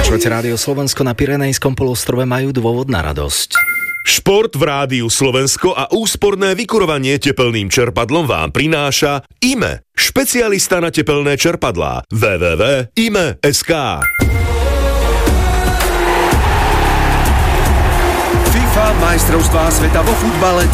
Počúvate Rádio Slovensko, na Pyrenejskom polostrove majú dôvod na radosť. Šport v Rádiu Slovensko a úsporné vykurovanie tepelným čerpadlom vám prináša IME, špecialista na tepelné čerpadlá. www.ime.sk. FIFA majstrovstvá sveta vo futbale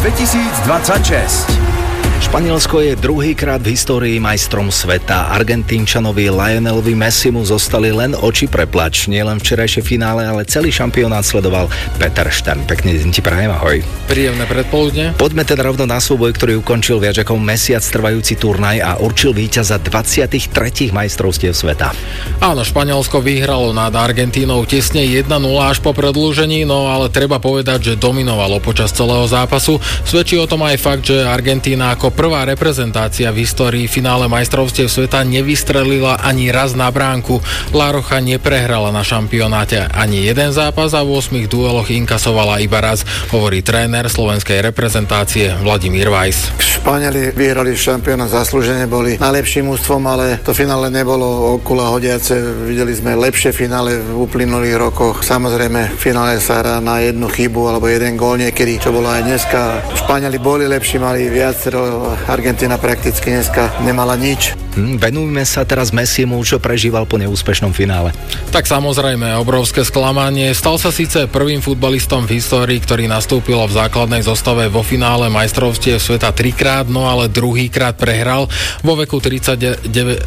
2026. Španielsko je druhýkrát v histórii majstrom sveta. Argentínčanovi Lionelovi Messimu zostali len oči preplač. Nie len včerajšie finále, ale celý šampionát sledoval Peter Štern. Pekný deň ti prajem, ahoj. Príjemné predpoludne. Poďme teda rovno na súboj, ktorý ukončil viac ako mesiac trvajúci turnaj a určil víťaza 23. majstrovstiev sveta. Áno, Španielsko vyhralo nad Argentínou tesne 1-0 až po predĺžení, no ale treba povedať, že dominovalo počas celého zápasu. Svedčí o tom aj fakt, že Argentína ako prvá reprezentácia v histórii finále majstrovstiev sveta nevystrelila ani raz na bránku. La Roja neprehrala na šampionáte ani jeden zápas a v 8 dueloch inkasovala iba raz, hovorí tréner slovenskej reprezentácie Vladimír Weiss. Španieli vyhrali šampionát zaslúžene, boli najlepším ústvom, ale to finále nebolo okula hodiace. Videli sme lepšie finále v uplynulých rokoch. Samozrejme, v finále sa hrá na jednu chybu alebo jeden gól niekedy, čo bolo aj dneska. Španieli boli lepší, mali viacero. Argentína prakticky dneska nemala nič. Venujme sa teraz Messimu, čo prežíval po neúspešnom finále. Tak samozrejme, obrovské sklamanie. Stal sa síce prvým futbalistom v histórii, ktorý nastúpil v základnej zostave vo finále majstrovstiev sveta 3-krát, no ale druhýkrát prehral. Vo veku 39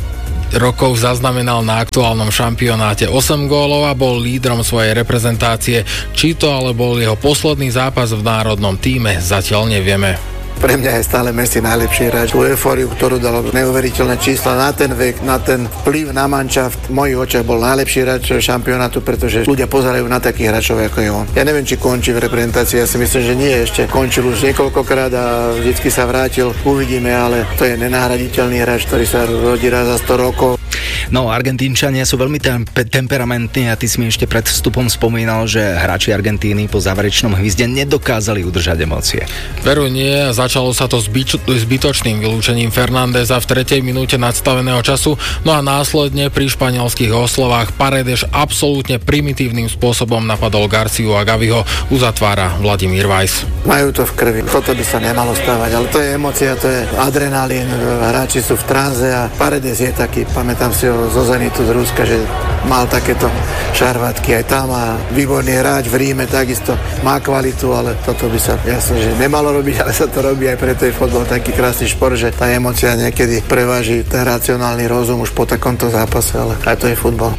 rokov zaznamenal na aktuálnom šampionáte 8 gólov a bol lídrom svojej reprezentácie. Či to ale bol jeho posledný zápas v národnom tíme, zatiaľ nevieme. Pre mňa je stále Messi najlepší hráč. Tú eufóriu, ktorú dal, neuveriteľné čísla na ten vek, na ten vplyv na manšaft. V mojich očiach bol najlepší hráč šampionátu, pretože ľudia pozerajú na takých hráčov ako je on. Ja neviem, či končí v reprezentácii, ja si myslím, že nie, ešte končil už niekoľkokrát a vždycky sa vrátil. Uvidíme, ale to je nenahraditeľný hráč, ktorý sa rodí raz za 100 rokov. No, Argentínčania sú veľmi temperamentní a ty si mi ešte pred vstupom spomínal, že hráči Argentíny po záverečnom hvizde nedokázali udržať emócie. Veru nie, začalo sa to zbytočným vylúčením Fernandeza v 3. minúte nadstaveného času, no a následne pri španielských oslovách Paredes absolútne primitívnym spôsobom napadol Garciu a Gaviho, uzatvára Vladimír Weiss. Majú to v krvi, toto by sa nemalo stávať, ale to je emócia, to je adrenalín, hráči sú v tranze a Paredes je taký, pamätám si zo Zenitu z Ruska, že mal takéto šarvátky, aj tam a výborný hráč v Ríme takisto má kvalitu, ale toto by sa jasne, že nemalo robiť, ale sa to robí, aj preto je fotbal taký krásny šport, že tá emócia niekedy preváži ten racionálny rozum už po takomto zápase, ale aj to je futbal.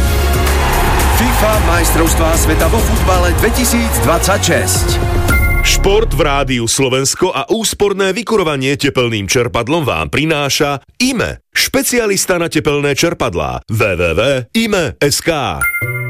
FIFA majstrovstvá sveta vo futbale 2026. Šport v Rádiu Slovensko a úsporné vykurovanie tepelným čerpadlom vám prináša IME, špecialista na tepelné čerpadlá. www.ime.sk.